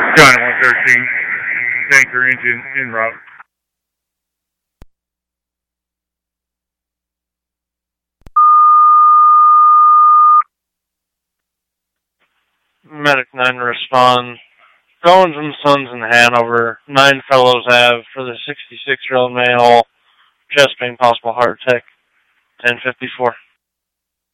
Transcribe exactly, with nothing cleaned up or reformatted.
Johnny one thirteen, tanker engine en route. Medic nine respond. Goins and Sons in Hanover. Nine fellows have for the sixty-six-year-old male. Chest pain, possible heart attack. ten fifty-four.